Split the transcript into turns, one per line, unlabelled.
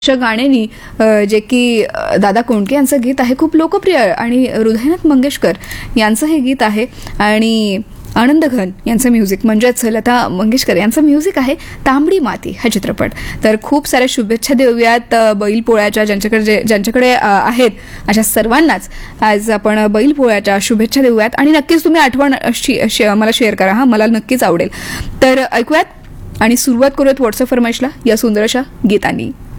अशा गाण्यानी जे की दादा कोंडके यांचं गीत आहे, खूप लोकप्रिय आणि हृदयनाथ मंगेशकर यांचं हे गीत आहे आणि आनंद घन यांचं म्युझिक म्हणजेच लता मंगेशकर यांचं म्युझिक आहे तांबडी माती हा चित्रपट. तर खूप साऱ्या शुभेच्छा देऊयात बैलपोळ्याच्या ज्यांच्याकडे आहेत अशा सर्वांनाच आज आपण बैलपोळ्याच्या शुभेच्छा देऊयात आणि नक्कीच तुम्ही आठवण मला शेअर करा हा, मला नक्कीच आवडेल. तर ऐकूयात आणि सुरुवात करूयात व्हॉट्सअप फरमाईशला या सुंदर अशा गीतांनी.